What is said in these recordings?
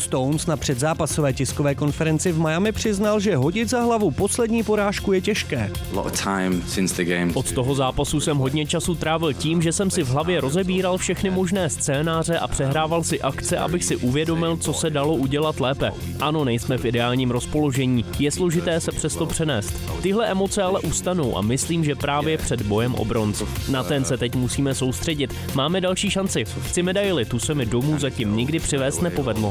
Stones na předzápasové tiskové konferenci v Miami přiznal, že hodit za hlavu poslední porážku je těžké. Od toho zápasu jsem hodně času trávil tím, že jsem si v hlavě rozebíral všechny možné scénáře a přehrával si akce, abych si uvědomil, co se dalo udělat lépe. Ano, nejsme v ideálním rozpoložení, je složité se přesto přenést. Tyhle emoce ale ustanou a myslím, že právě před bojem o bronz. Na ten se teď musíme soustředit. Máme další šanci. Chci medaili, tu se mi domů zatím nikdy přivést nepovedlo.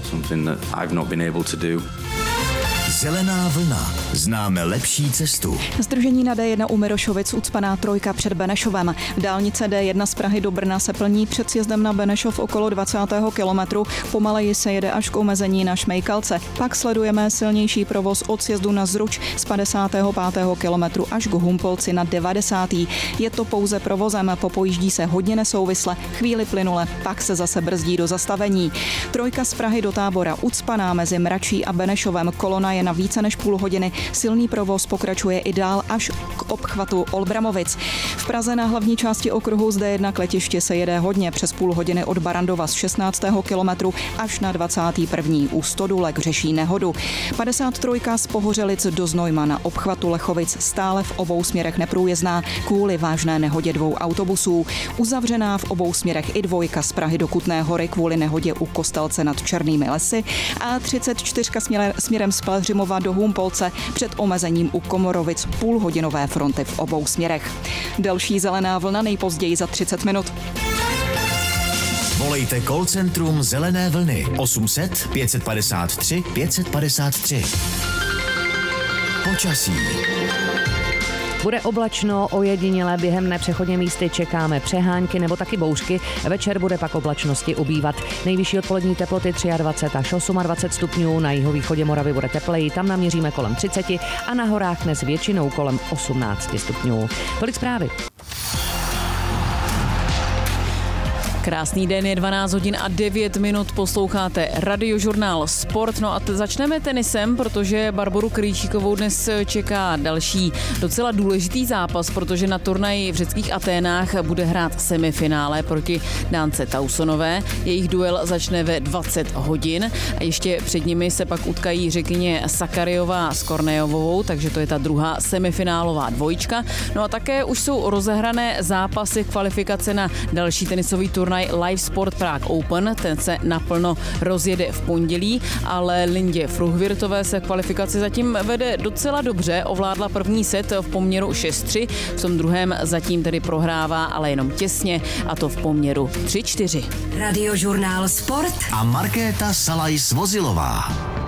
Zelená vlna. Známe lepší cestu. Zdržení na D1 u Mirošovic ucpaná trojka před Benešovem. Dálnice D1 z Prahy do Brna se plní před sjezdem na Benešov okolo 20. kilometru. Pomaleji se jede až k omezení na Šmejkalce. Pak sledujeme silnější provoz od sjezdu na Zruč z 55. kilometru až k Humpolci na 90. Je to pouze provozem, popojíždí se hodně nesouvisle, chvíli plynule, pak se zase brzdí do zastavení. Trojka z Prahy do Tábora ucpaná mezi Mračí a Benešovem. Kolona je na více než půl hodiny. Silný provoz pokračuje i dál až k obchvatu Olbramovic. V Praze na hlavní části okruhu z D1 k letišti se jede hodně přes půl hodiny od Barandova z 16. kilometru až na 21. U Stodulek řeší nehodu. 53. z Pohořelic do Znojma na obchvatu Lechovic stále v obou směrech neprůjezdná kvůli vážné nehodě dvou autobusů. Uzavřená v obou směrech i dvojka z Prahy do Kutné Hory kvůli nehodě u Kostelce nad Černými lesy a 34 směrem z Pelhřimova do Humpolce před omezením u Komorovic půlhodinové fronty v obou směrech. Další zelená vlna nejpozději za 30 minut. Volejte call centrum Zelené vlny 800 553 553. Počasí. Bude oblačno, ojediněle během nepřechodně místy čekáme přehánky nebo taky bouřky. Večer bude pak oblačnosti ubývat. Nejvyšší odpolední teploty 23 až 28 stupňů, na jihovýchodě Moravy bude tepleji, tam naměříme kolem 30 a na horách dnes většinou kolem 18 stupňů. Tolik zprávy. Krásný den, je 12 hodin a 9 minut, posloucháte Radiožurnál Sport. No a začneme tenisem, protože Barboru Krejčíkovou dnes čeká další docela důležitý zápas, protože na turnaji v řeckých Aténách bude hrát semifinále proti Dánce Tausonové. Jejich duel začne ve 20 hodin a ještě před nimi se pak utkají Řekyně Sakariová s Kornejovou, takže to je ta druhá semifinálová dvojčka. No a také už jsou rozehrané zápasy kvalifikace na další tenisový turnaj Live Sport Prague Open, ten se naplno rozjede v pondělí, ale Lindě Fruhvirtové se kvalifikaci zatím vede docela dobře, ovládla první set v poměru 6-3, v tom druhém zatím tedy prohrává, ale jenom těsně, a to v poměru 3-4. Radiožurnál Sport a Markéta Salaj-Svozilová.